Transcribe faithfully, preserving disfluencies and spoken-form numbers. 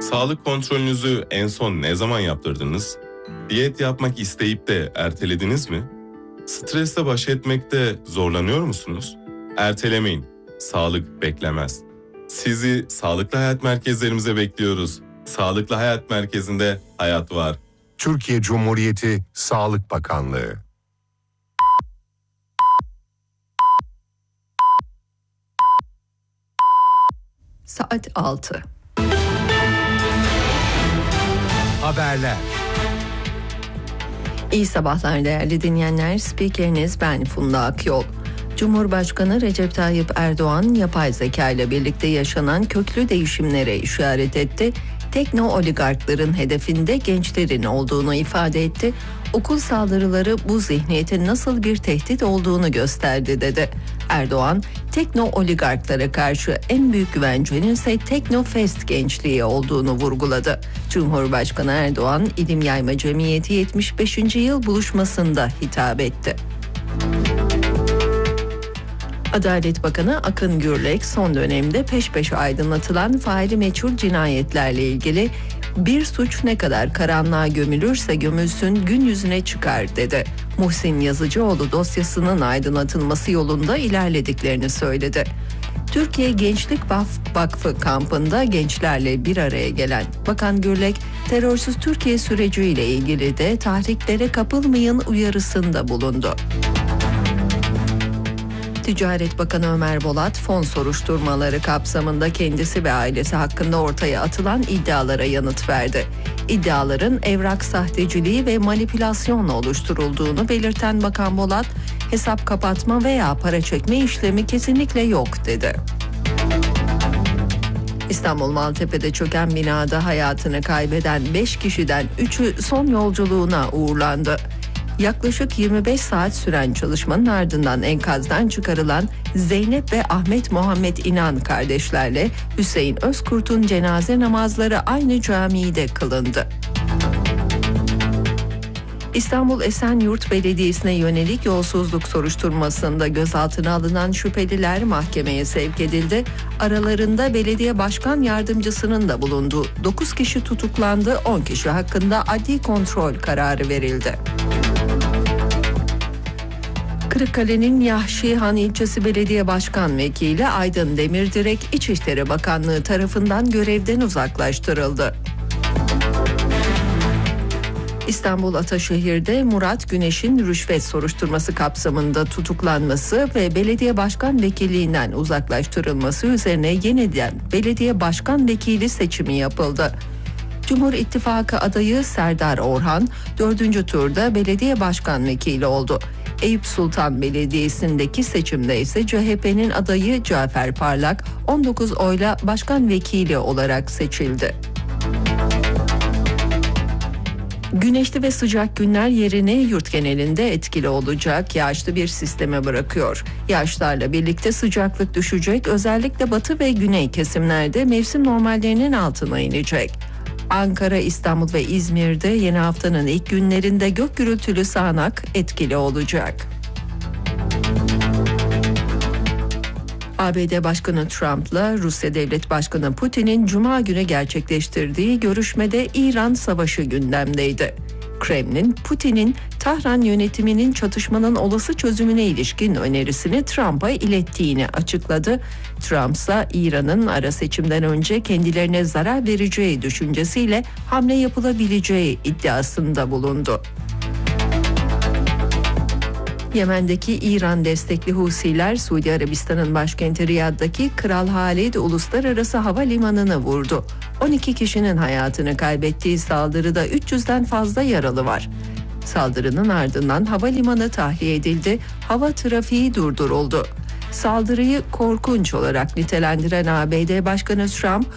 Sağlık kontrolünüzü en son ne zaman yaptırdınız? Diyet yapmak isteyip de ertelediniz mi? Stresle baş etmekte zorlanıyor musunuz? Ertelemeyin. Sağlık beklemez. Sizi Sağlıklı Hayat Merkezlerimize bekliyoruz. Sağlıklı Hayat Merkezi'nde hayat var. Türkiye Cumhuriyeti Sağlık Bakanlığı. Saat altı. Haberler. İyi sabahlar değerli dinleyenler. Spikeriniz ben Funda Akyol. Cumhurbaşkanı Recep Tayyip Erdoğan yapay zeka ile birlikte yaşanan köklü değişimlere işaret etti. Tekno oligarkların hedefinde gençlerin olduğunu ifade etti. Okul saldırıları bu zihniyetin nasıl bir tehdit olduğunu gösterdi dedi. Erdoğan, tekno oligarklara karşı en büyük güvencenin ise Teknofest gençliği olduğunu vurguladı. Cumhurbaşkanı Erdoğan, İlim Yayma Cemiyeti yetmiş beşinci yıl buluşmasında hitap etti. Adalet Bakanı Akın Gürlek son dönemde peş peşe aydınlatılan faili meçhul cinayetlerle ilgili bir suç ne kadar karanlığa gömülürse gömülsün gün yüzüne çıkar dedi. Muhsin Yazıcıoğlu dosyasının aydınlatılması yolunda ilerlediklerini söyledi. Türkiye Gençlik Vakfı kampında gençlerle bir araya gelen Bakan Gürlek, terörsüz Türkiye süreciyle ilgili de tahriklere kapılmayın uyarısında bulundu. Ticaret Bakanı Ömer Bolat, fon soruşturmaları kapsamında kendisi ve ailesi hakkında ortaya atılan iddialara yanıt verdi. İddiaların evrak sahteciliği ve manipülasyonla oluşturulduğunu belirten Bakan Bolat, hesap kapatma veya para çekme işlemi kesinlikle yok dedi. İstanbul Maltepe'de çöken binada hayatını kaybeden beş kişiden üçü son yolculuğuna uğurlandı. Yaklaşık yirmi beş saat süren çalışmanın ardından enkazdan çıkarılan Zeynep ve Ahmet Muhammed İnan kardeşlerle Hüseyin Özkurt'un cenaze namazları aynı camide kılındı. İstanbul Esenyurt Belediyesi'ne yönelik yolsuzluk soruşturmasında gözaltına alınan şüpheliler mahkemeye sevk edildi. Aralarında belediye başkan yardımcısının da bulunduğu dokuz kişi tutuklandı, on kişi hakkında adli kontrol kararı verildi. Kırıkkale'nin Yahşihan ilçesi belediye başkan vekili Aydın Demirdirek İçişleri Bakanlığı tarafından görevden uzaklaştırıldı. İstanbul Ataşehir'de Murat Güneş'in rüşvet soruşturması kapsamında tutuklanması ve belediye başkan vekilliğinden uzaklaştırılması üzerine yeniden belediye başkan vekili seçimi yapıldı. Cumhur İttifakı adayı Serdar Orhan dördüncü turda belediye başkan vekili oldu. Eyüp Sultan Belediyesi'ndeki seçimde ise C H P'nin adayı Cafer Parlak on dokuz oyla başkan vekili olarak seçildi. Güneşli ve sıcak günler yerini yurt genelinde etkili olacak yağışlı bir sisteme bırakıyor. Yağışlarla birlikte sıcaklık düşecek, özellikle batı ve güney kesimlerde mevsim normallerinin altına inecek. Ankara, İstanbul ve İzmir'de yeni haftanın ilk günlerinde gök gürültülü sağanak etkili olacak. A B D Başkanı Trump'la Rusya Devlet Başkanı Putin'in Cuma günü gerçekleştirdiği görüşmede İran savaşı gündemdeydi. Kremlin, Putin'in Tahran yönetiminin çatışmanın olası çözümüne ilişkin önerisini Trump'a ilettiğini açıkladı. Trump ise İran'ın ara seçimden önce kendilerine zarar vereceği düşüncesiyle hamle yapılabileceği iddiasında bulundu. Yemen'deki İran destekli Husiler, Suudi Arabistan'ın başkenti Riyad'daki Kral Halid Uluslararası Havalimanı'nı vurdu. on iki kişinin hayatını kaybettiği saldırıda üç yüzden fazla yaralı var. Saldırının ardından havalimanı tahliye edildi, hava trafiği durduruldu. Saldırıyı korkunç olarak nitelendiren A B D Başkanı Trump,